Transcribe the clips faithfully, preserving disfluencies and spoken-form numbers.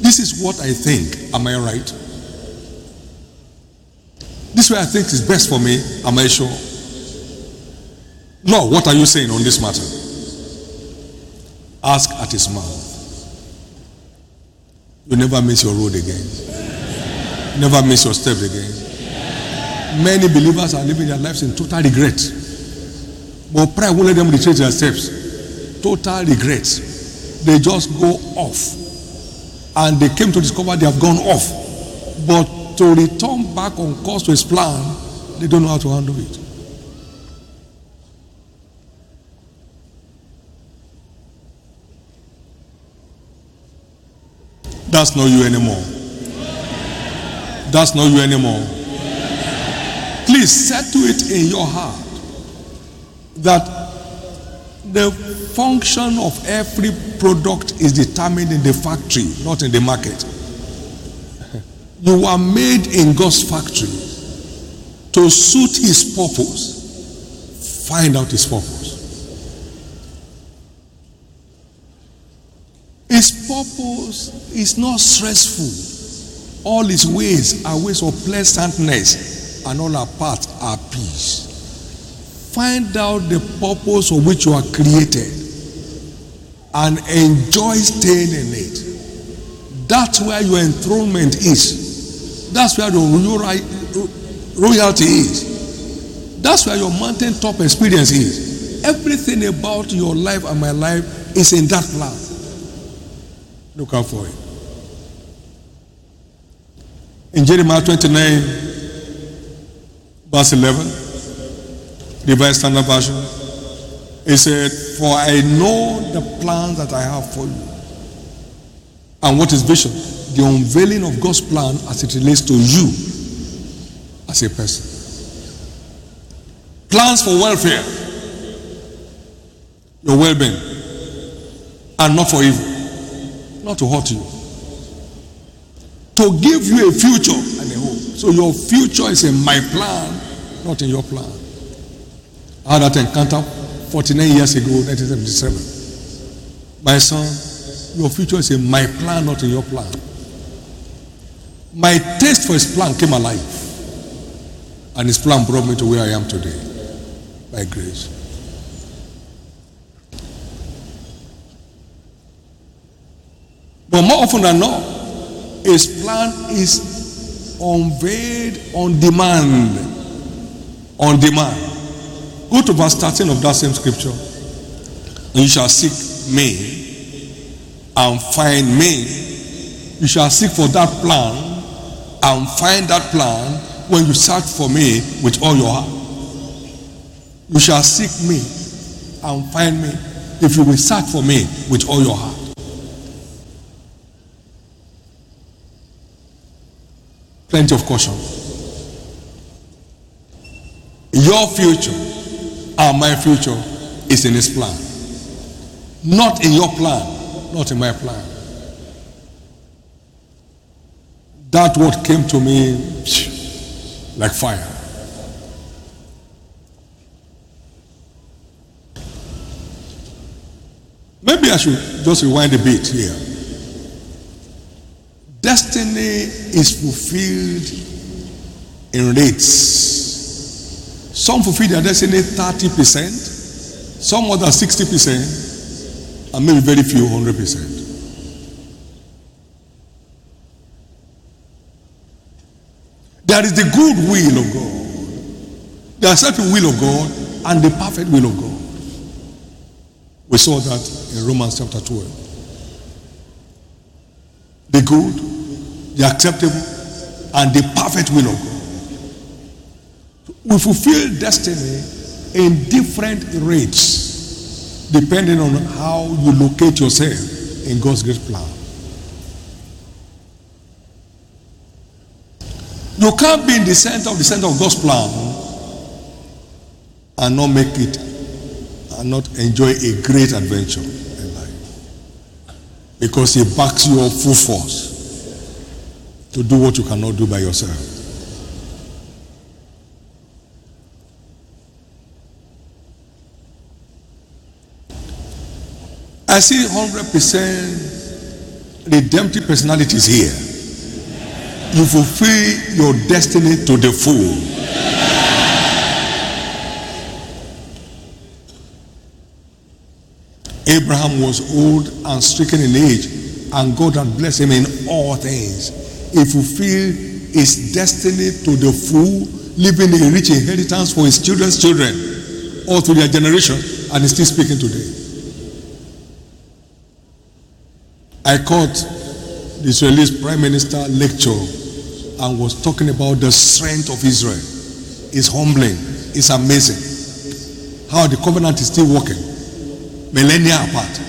This is what I think. Am I right? This way I think is best for me. Am I sure? Lord, what are you saying on this matter? Ask at his mouth. You never miss your road again. Never miss your steps again. Many believers are living their lives in total regret. But prayer won't let them retrace their steps. Total regret. They just go off. And they came to discover they have gone off. But to return back on course to his plan, they don't know how to handle it. That's not you anymore. That's not you anymore. Please settle it in your heart that the function of every product is determined in the factory, not in the market. You are made in God's factory to suit his purpose. Find out his purpose. His purpose is not stressful. All his ways are ways of pleasantness, and all our paths are peace. Find out the purpose for which you are created and enjoy staying in it. That's where your enthronement is. That's where your royalty is. That's where your mountaintop experience is. Everything about your life and my life is in that plan. Look out for it. In Jeremiah twenty-nine, verse eleven, Revised Standard Version, it said, "For I know the plans that I have for you." And what is vision? The unveiling of God's plan as it relates to you as a person. Plans for welfare, your well-being, and not for evil. Not to hurt you. To give you a future and a hope. So your future is in my plan, not in your plan. I had that encounter forty-nine years ago, nineteen seventy-seven. My son, your future is in my plan, not in your plan. My taste for his plan came alive. And his plan brought me to where I am today. By grace. But more often than not, his plan is unveiled on demand. On demand. Go to verse thirteen of that same scripture. And you shall seek me and find me. You shall seek for that plan and find that plan when you search for me with all your heart. You shall seek me and find me if you will search for me with all your heart. Plenty of caution. Your future and my future is in his plan. Not in your plan, not in my plan. That word came to me like fire. Maybe I should just rewind a bit here. Destiny is fulfilled in rates. Some fulfill their destiny thirty percent, some more than sixty percent, and maybe very few one hundred percent. There is the good will of God. There is the will of God and the perfect will of God. We saw that in Romans chapter twelve. The good, the acceptable, and the perfect will of God. We fulfill destiny in different rates, depending on how you locate yourself in God's great plan. You can't be in the center of the center of God's plan and not make it and not enjoy a great adventure in life, because He backs you up full force to do what you cannot do by yourself. I see one hundred percent redemptive personalities here. You fulfill your destiny to the full. Abraham was old and stricken in age, and God had blessed him in all things. He fulfilled his destiny to the full, leaving a rich inheritance for his children's children, all through their generation, and he's still speaking today. I caught the Israeli Prime Minister lecture and was talking about the strength of Israel. It's humbling. It's amazing how the covenant is still working, millennia apart.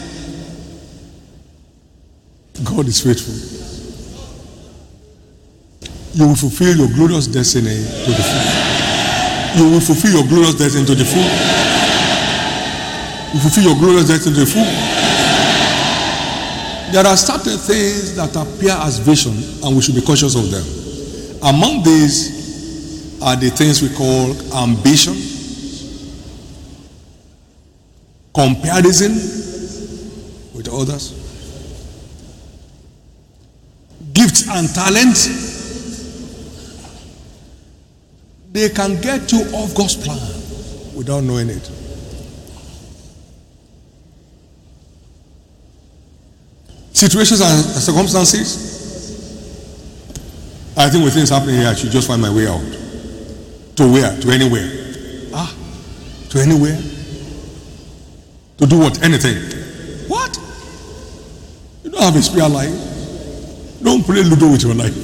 God is faithful. You will fulfill your glorious destiny to the full. You will fulfill your glorious destiny to the full. You fulfill your glorious destiny to the full. There are certain things that appear as vision, and we should be cautious of them. Among these are the things we call ambition, comparison with others, gifts and talents. They can get you off God's plan without knowing it. Situations and circumstances. I think with things happening here, I should just find my way out. To where? To anywhere. Ah, to anywhere? To do what? Anything. What? You don't have a spare life. Don't play Ludo with your life.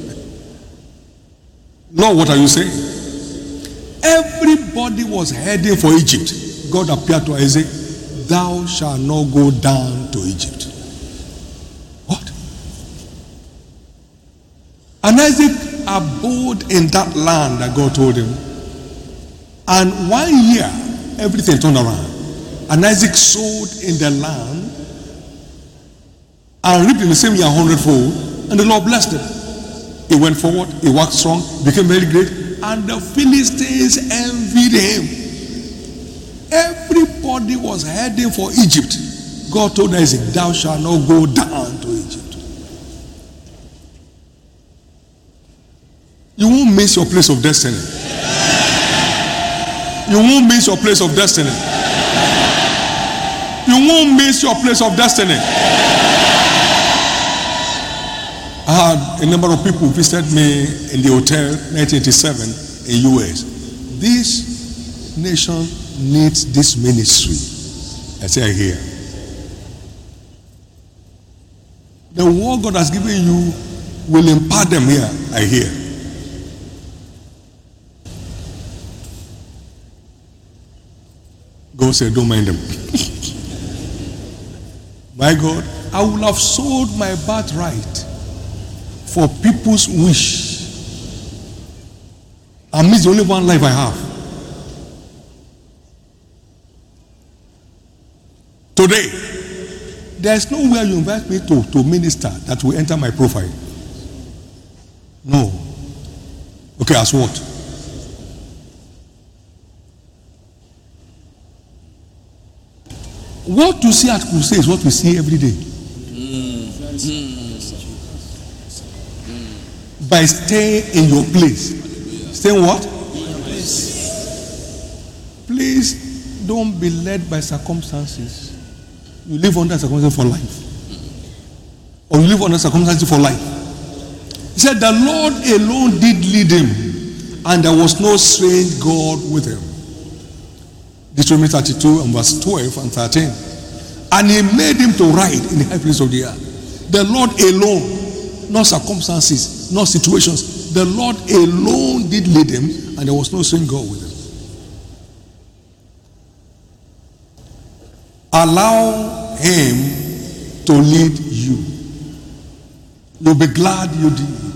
Lord, what are you saying? Everybody was heading for Egypt. God appeared to Isaac, thou shalt not go down to Egypt. What? And Isaac abode in that land that God told him. And one year, everything turned around. And Isaac sowed in the land and reaped in the same year a hundredfold. And the Lord blessed him. He went forward, he worked strong, became very great, and the Philistines envied him. Everybody was heading for Egypt. God told Isaac, thou shalt not go down to Egypt. You won't miss your place of destiny. You won't miss your place of destiny. You won't miss your place of destiny. I had a number of people visit me in the hotel nineteen eighty-seven in U S. This nation needs this ministry. I say I hear. The word God has given you will impart them here. I hear. God said, don't mind them. My God, I would have sold my birthright for people's wish. I miss the only one life I have. Today, there is nowhere you invite me to, to minister that will enter my profile. No. Okay, as what? What you see at crusade is what we see every day. Mm. Mm. By staying in your place. Staying what? Please don't be led by circumstances. You live under circumstances for life. Or you live under circumstances for life. He said the Lord alone did lead him, and there was no strange God with him. Deuteronomy thirty-two and verse twelve and thirteen. And he made him to ride in the high place of the earth. The Lord alone, not circumstances, not situations. The Lord alone did lead him, and there was no strange God with him. Allow him to lead you. You'll be glad you did.